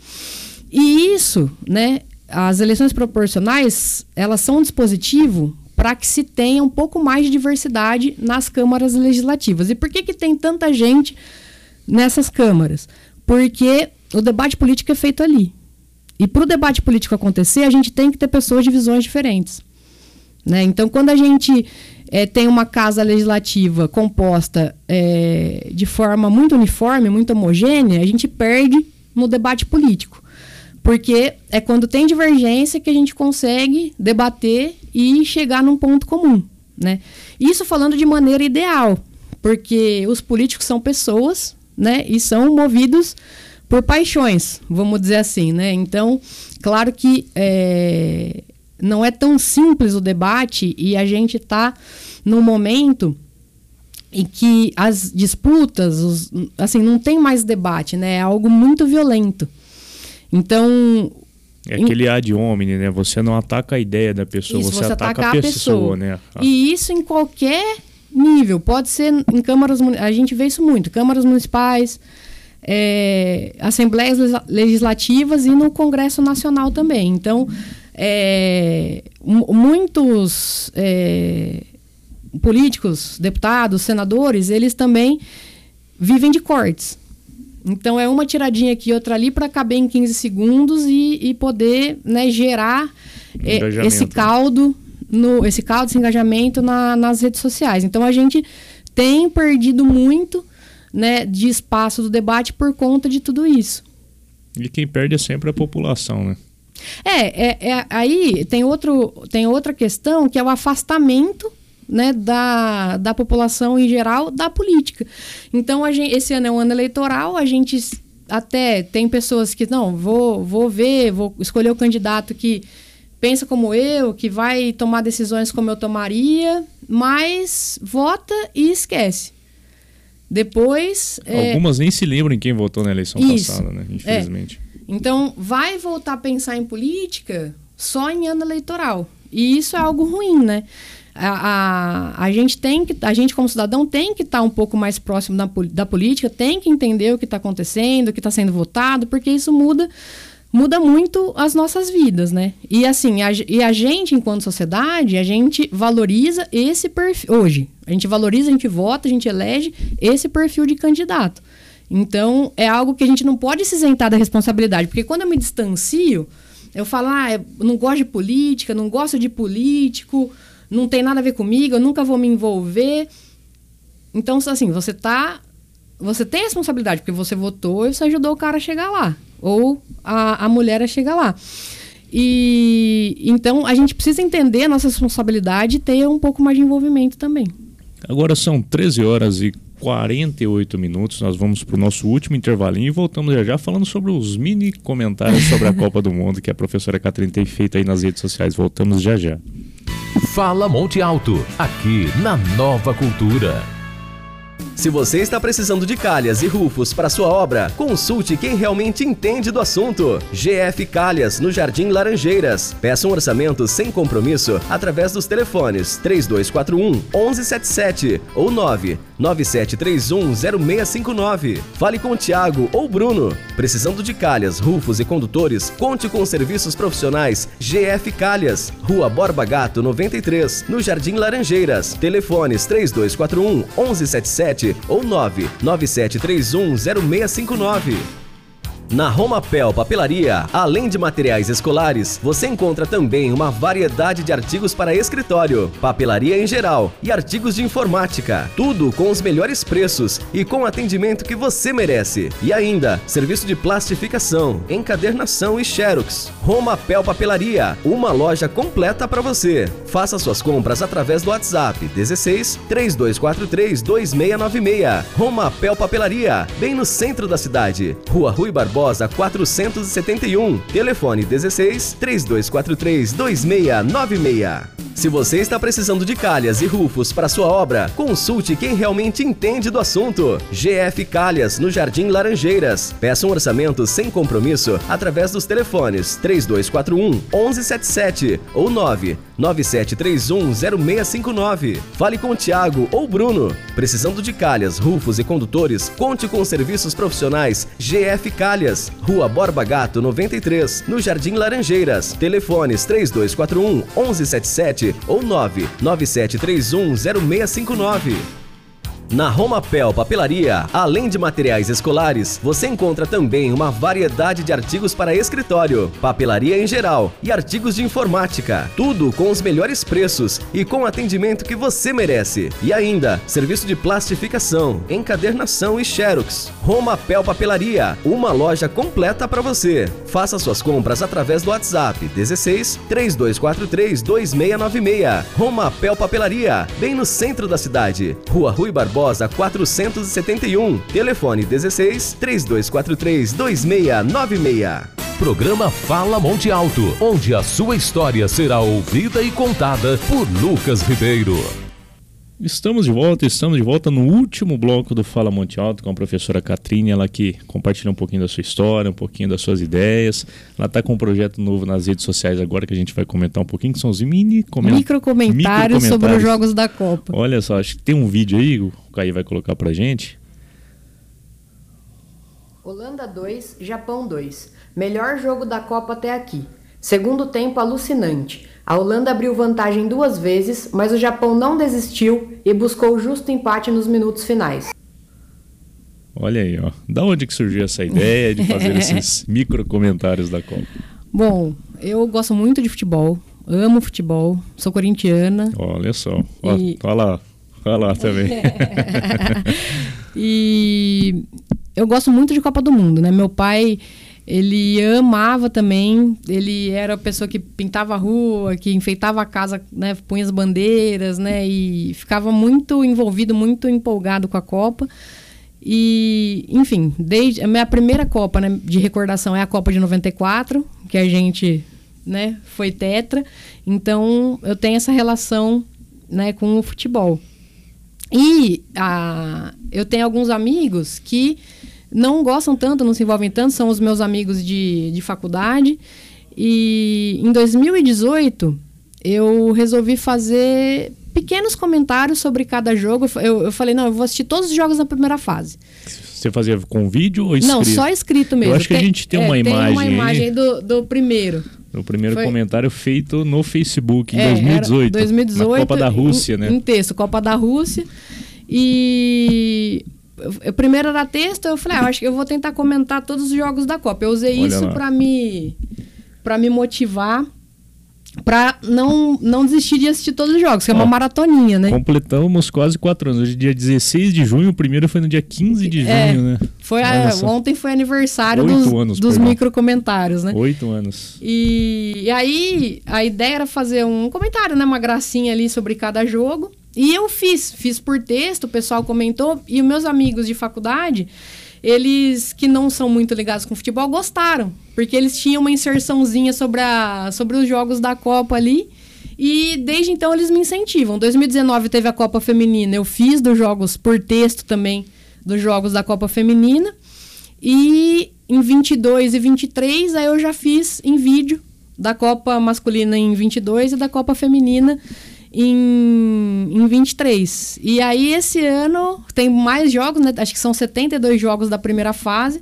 E isso, né, as eleições proporcionais, elas são um dispositivo para que se tenha um pouco mais de diversidade nas câmaras legislativas. E por que que tem tanta gente nessas câmaras? Porque o debate político é feito ali. E para o debate político acontecer, a gente tem que ter pessoas de visões diferentes, né? Então, quando a gente é, tem uma casa legislativa composta é, de forma muito uniforme, muito homogênea, a gente perde no debate político. Porque é quando tem divergência que a gente consegue debater e chegar num ponto comum, né? Isso falando de maneira ideal, porque os políticos são pessoas, né? E são movidos por paixões, vamos dizer assim, né? Então, claro que é, não é tão simples o debate e a gente está num momento em que as disputas, os, assim, não tem mais debate, né? É algo muito violento. Então... É aquele ad hominem, né? Você não ataca a ideia da pessoa, isso, você, você ataca ataca a pessoa, pessoa, né? Ah. E isso em qualquer nível. Pode ser em câmaras... A gente vê isso muito. Câmaras municipais, é, assembleias legislativas e no Congresso Nacional também. Então, é, muitos é, políticos, deputados, senadores, eles também vivem de cortes. Então, é uma tiradinha aqui, outra ali, para caber em quinze segundos e, e poder, né, gerar é, esse caldo, no, esse caldo, esse engajamento na, nas redes sociais. Então, a gente tem perdido muito, né, de espaço do debate por conta de tudo isso. E quem perde é sempre a população, né? É, é, é aí tem, outro, tem outra questão, que é o afastamento, né, da, da população em geral da política. Então, a gente, esse ano é um ano eleitoral, a gente até tem pessoas que, não, vou, vou ver, vou escolher o candidato que pensa como eu, que vai tomar decisões como eu tomaria, mas vota e esquece. Depois... Algumas é... nem se lembram em quem votou na eleição Isso. passada, né? Infelizmente. É. Então, vai voltar a pensar em política só em ano eleitoral. E isso é algo ruim, né? A, a, a gente tem que, a gente como cidadão tem que estar um pouco mais próximo da, da política, tem que entender o que está acontecendo, o que está sendo votado, porque isso muda, muda muito as nossas vidas, né? E assim, a, e a gente, enquanto sociedade, a gente valoriza esse perfil, hoje, A gente valoriza, a gente vota, a gente elege esse perfil de candidato. Então, é algo que a gente não pode se isentar da responsabilidade, porque quando eu me distancio, eu falo, ah, eu não gosto de política, não gosto de político, não tem nada a ver comigo, eu nunca vou me envolver. Então, assim, você tá, você tem responsabilidade, porque você votou e você ajudou o cara a chegar lá, ou a, a mulher a chegar lá. E então, a gente precisa entender a nossa responsabilidade e ter um pouco mais de envolvimento também. Agora são treze horas e quarenta e oito minutos, nós vamos para o nosso último intervalinho e voltamos já já falando sobre os mini comentários sobre a Copa do Mundo que a professora Catrine tem feito aí nas redes sociais. Voltamos já já. Fala Monte Alto, aqui na Nova Cultura. Se você está precisando de calhas e rufos para sua obra, consulte quem realmente entende do assunto. G F Calhas, no Jardim Laranjeiras. Peça um orçamento sem compromisso através dos telefones três dois quatro um, um um sete sete ou nove nove sete três um, zero seis cinco nove. Fale com o Tiago ou Bruno. Precisando de calhas, rufos e condutores, conte com os serviços profissionais G F Calhas. Rua Borba Gato, noventa e três, no Jardim Laranjeiras. Telefones três dois quatro um, um um sete sete ou nove nove sete três um, zero seis cinco nove. Na Romapel Papelaria, além de materiais escolares, você encontra também uma variedade de artigos para escritório, papelaria em geral e artigos de informática. Tudo com os melhores preços e com o atendimento que você merece. E ainda, serviço de plastificação, encadernação e xerox. Romapel Papelaria, uma loja completa para você. Faça suas compras através do WhatsApp dezesseis, três dois quatro três, dois seis nove seis. Romapel Papelaria, bem no centro da cidade. Rua Rui Barbosa quatrocentos e setenta e um, telefone dezesseis, três dois quatro três, dois seis nove seis. Se você está precisando de calhas e rufos para sua obra, consulte quem realmente entende do assunto. G F Calhas, no Jardim Laranjeiras. Peça um orçamento sem compromisso através dos telefones três dois quatro um, um um sete sete ou nove nove sete três um, zero seis cinco nove. Fale com o Tiago ou Bruno. Precisando de calhas, rufos e condutores, conte com os serviços profissionais G F Calhas. Rua Borba Gato, noventa e três, no Jardim Laranjeiras. Telefones três dois quatro um, um um sete sete ou nove nove sete três um, zero seis cinco nove. Na Romapel Papelaria, além de materiais escolares, você encontra também uma variedade de artigos para escritório, papelaria em geral e artigos de informática. Tudo com os melhores preços e com o atendimento que você merece. E ainda, serviço de plastificação, encadernação e xerox. Romapel Papelaria, uma loja completa para você. Faça suas compras através do WhatsApp dezesseis, três dois quatro três, dois seis nove seis. Romapel Papelaria, bem no centro da cidade. Rua Rui Barbosa quatrocentos e setenta e um, telefone dezesseis, três dois quatro três, dois seis nove seis. Programa Fala Monte Alto, onde a sua história será ouvida e contada por Lucas Ribeiro. Estamos de volta, estamos de volta no último bloco do Fala Monte Alto com a professora Catrine, ela que compartilha um pouquinho da sua história, um pouquinho das suas ideias. Ela está com um projeto novo nas redes sociais agora que a gente vai comentar um pouquinho, que são os mini coment... micro comentários sobre os jogos da Copa. Olha só, acho que tem um vídeo aí, o Caí vai colocar pra gente. Holanda dois, Japão dois. Melhor jogo da Copa até aqui. Segundo tempo alucinante. A Holanda abriu vantagem duas vezes, mas o Japão não desistiu e buscou o justo empate nos minutos finais. Olha aí, ó. Da onde que surgiu essa ideia de fazer esses micro comentários da Copa? Bom, eu gosto muito de futebol, amo futebol, sou corintiana. Olha só, ó, e... olha lá, olha lá também. E eu gosto muito de Copa do Mundo, né? Meu pai... Ele amava também, ele era a pessoa que pintava a rua, que enfeitava a casa, né, punha as bandeiras, né, e ficava muito envolvido, muito empolgado com a Copa. E, enfim, desde a minha primeira Copa, né, de recordação é a Copa de noventa e quatro, que a gente, né, foi tetra. Então, eu tenho essa relação, né, com o futebol. E a, eu tenho alguns amigos que não gostam tanto, não se envolvem tanto, são os meus amigos de, de faculdade. E em dois mil e dezoito, eu resolvi fazer pequenos comentários sobre cada jogo. Eu, eu falei, não, eu vou assistir todos os jogos na primeira fase. Você fazia com vídeo ou escrito? Não, só escrito mesmo. Eu acho que tem, a gente tem uma é, imagem Tem uma imagem aí, do, do primeiro. O primeiro Foi... comentário feito no Facebook em é, dois mil e dezoito. dois mil e dezoito. Na Copa da Rússia, em, né? Em texto, Copa da Rússia. E... O primeiro era texto, eu falei, ah, eu acho que eu vou tentar comentar todos os jogos da Copa. Eu usei Olha isso lá. para me, para me motivar, para não, não desistir de assistir todos os jogos, que é uma Ó, maratoninha, né? Completamos quase quatro anos. Hoje é dia dezesseis de junho, o primeiro foi no dia quinze de junho, É, né? Foi a, ontem foi aniversário Oito dos, anos, dos perdão. microcomentários, né? Oito anos. E, e aí, a ideia era fazer um comentário, né? Uma gracinha ali sobre cada jogo. E eu fiz, fiz por texto, o pessoal comentou. E os meus amigos de faculdade, eles que não são muito ligados com futebol, gostaram. Porque eles tinham uma inserçãozinha sobre, a, sobre os jogos da Copa ali. E desde então eles me incentivam. Em dois mil e dezenove teve a Copa Feminina. Eu fiz dos jogos por texto também, dos jogos da Copa Feminina. E em vinte e dois e vinte e três, aí eu já fiz em vídeo da Copa Masculina em vinte e dois e da Copa Feminina em, em vinte e três. E aí esse ano tem mais jogos, né? Acho que são setenta e dois jogos da primeira fase.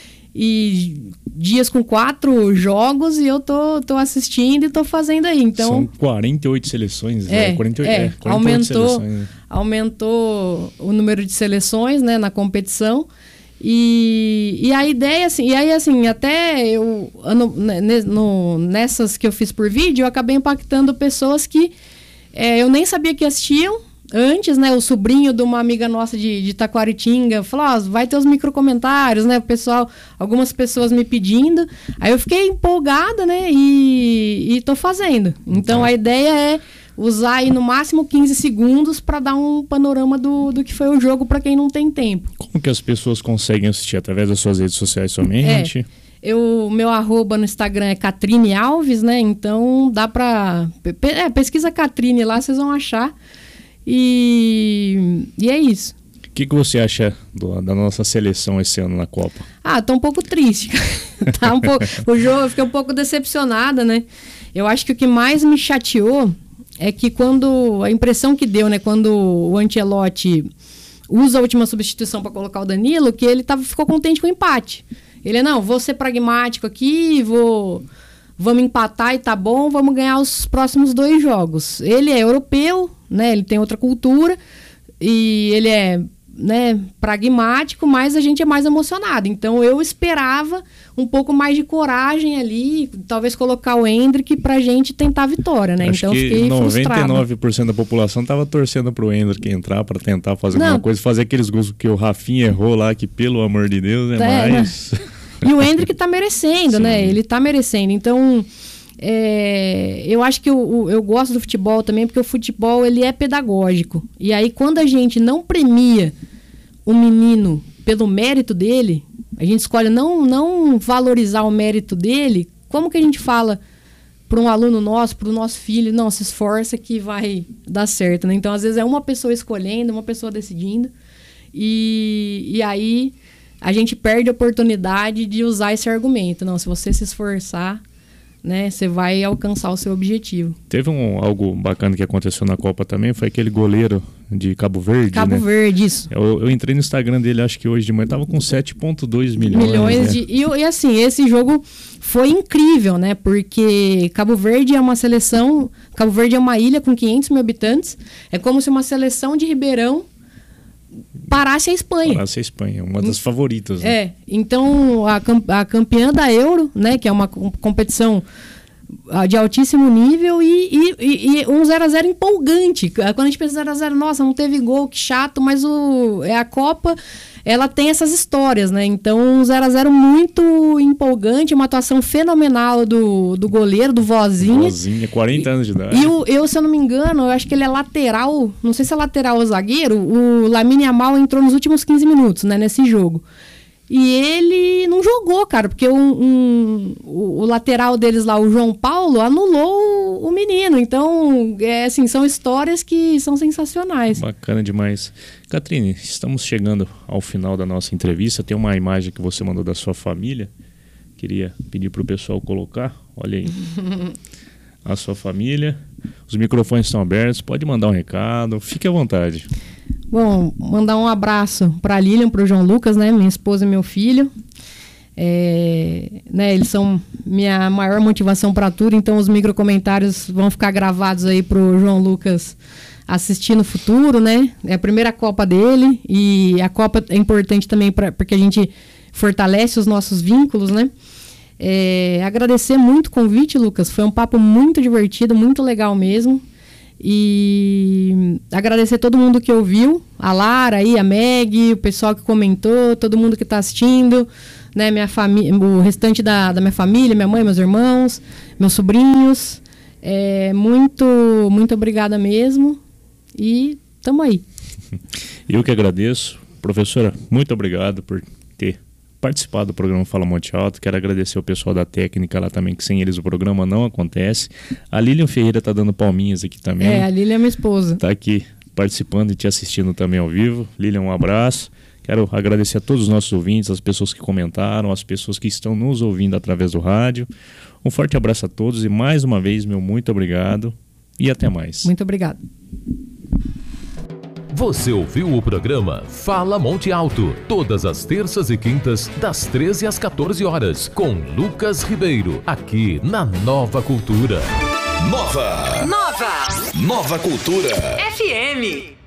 E dias com quatro jogos e eu tô, tô assistindo e tô fazendo aí. Então, são quarenta e oito seleções. É, né? quarenta e oito, é, é, quarenta e oito aumentou, seleções, né? aumentou o número de seleções, né, na competição. E, e a ideia, assim, e aí, assim, até eu, no, no, nessas que eu fiz por vídeo, eu acabei impactando pessoas que é, eu nem sabia que assistiam antes, né? O sobrinho de uma amiga nossa de, de Taquaritinga falou, ó, vai ter os microcomentários, né? O pessoal, algumas pessoas me pedindo. Aí eu fiquei empolgada, né? E, e tô fazendo. Então, Tá. a ideia é usar aí no máximo quinze segundos para dar um panorama do, do que foi o jogo para quem não tem tempo. Como que as pessoas conseguem assistir? Através das suas redes sociais somente? É. Eu, meu arroba no Instagram é Catrine Alves, né? Então dá pra... Pe- é, pesquisa Catrine lá, vocês vão achar. E, e é isso. O que, que você acha do- da nossa seleção esse ano na Copa? Ah, tô um pouco triste. tá um pouco, o jogo, eu fiquei um pouco decepcionada, né? Eu acho que o que mais me chateou é que quando... A impressão que deu, né? Quando o Ancelotti usa a última substituição para colocar o Danilo, que ele tava, ficou contente com o empate. Ele, não, vou ser pragmático aqui, vou... Vamos empatar e tá bom, vamos ganhar os próximos dois jogos. Ele é europeu, né? Ele tem outra cultura e ele é, né, pragmático, mas a gente é mais emocionado. Então eu esperava um pouco mais de coragem ali, talvez colocar o Endrick pra gente tentar a vitória, né? Acho então eu que fiquei noventa e frustrada. nove por cento da população tava torcendo pro Endrick entrar para tentar fazer Não. alguma coisa, fazer aqueles gols que o Rafinha errou lá, que pelo amor de Deus é, É, mais... E o Endrick tá merecendo, Sim. né? Ele tá merecendo. Então, é, eu acho que eu, o- eu gosto do futebol também, porque o futebol ele é pedagógico. E aí, quando a gente não premia o menino pelo mérito dele, a gente escolhe não, não valorizar o mérito dele, como que a gente fala para um aluno nosso, para o nosso filho, não, se esforça que vai dar certo, né? Então, às vezes é uma pessoa escolhendo, uma pessoa decidindo. E, e aí... a gente perde a oportunidade de usar esse argumento. Não, se você se esforçar, né, você vai alcançar o seu objetivo. Teve um, algo bacana que aconteceu na Copa também, foi aquele goleiro de Cabo Verde, Cabo né? Verde, isso. Eu, eu entrei no Instagram dele, acho que hoje de manhã, tava com sete vírgula dois milhões. Milhões né? de... E, e assim, esse jogo foi incrível, né? Porque Cabo Verde é uma seleção... Cabo Verde é uma ilha com quinhentos mil habitantes. É como se uma seleção de Ribeirão parasse a Espanha. Parasse a Espanha, uma das favoritas. Né? É, então a, cam- a campeã da Euro, né, que é uma com- competição ah, de altíssimo nível e, e- e- e um zero a zero empolgante. Quando a gente pensa zero a zero, nossa, não teve gol, que chato, mas o, é a Copa, ela tem essas histórias, né? Então um zero a zero muito empolgante, uma atuação fenomenal do, do goleiro, do Vozinha. Vozinha, quarenta anos de idade. E o, eu, se eu não me engano, eu acho que ele é lateral, não sei se é lateral ou zagueiro, o Lamine Yamal entrou nos últimos quinze minutos, né, nesse jogo. E ele não jogou, cara, porque um, um, o, o lateral deles lá, o João Paulo, anulou o, o menino. Então, é, assim, são histórias que são sensacionais. Bacana demais. Catrine, estamos chegando ao final da nossa entrevista. Tem uma imagem que você mandou da sua família. Queria pedir para o pessoal colocar. Olha aí. A sua família. Os microfones estão abertos. Pode mandar um recado. Fique à vontade. Bom, mandar um abraço para a Lilian, para o João Lucas, né? Minha esposa e meu filho. É, né, eles são minha maior motivação para tudo, então os microcomentários vão ficar gravados aí para o João Lucas assistir no futuro, né? É a primeira Copa dele e a Copa é importante também pra, porque a gente fortalece os nossos vínculos, né? É, agradecer muito o convite, Lucas. Foi um papo muito divertido, muito legal mesmo. E agradecer todo mundo que ouviu, a Lara aí, a Meg, o pessoal que comentou, todo mundo que está assistindo, né, minha família, o restante da, da minha família, minha mãe, meus irmãos, meus sobrinhos. É, muito, muito obrigada mesmo. E tamo aí. Eu que agradeço. Professora, muito obrigado por ter participado do programa Fala Monte Alto. Quero agradecer ao pessoal da técnica lá também, que sem eles o programa não acontece. A Lilian Ferreira tá dando palminhas aqui também. É, a Lilian é minha esposa. Tá aqui participando e te assistindo também ao vivo. Lilian, um abraço. Quero agradecer a todos os nossos ouvintes, as pessoas que comentaram, as pessoas que estão nos ouvindo através do rádio. Um forte abraço a todos e mais uma vez, meu muito obrigado e até mais. Muito obrigado. Você ouviu o programa Fala Monte Alto, todas as terças e quintas, das treze às quatorze horas, com Lucas Ribeiro, aqui na Nova Cultura. Nova! Nova! Nova Cultura! F M